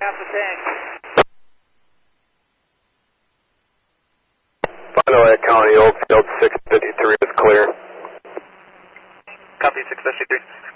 Half the tank. Final County Oldfield 653 is clear. Copy 653.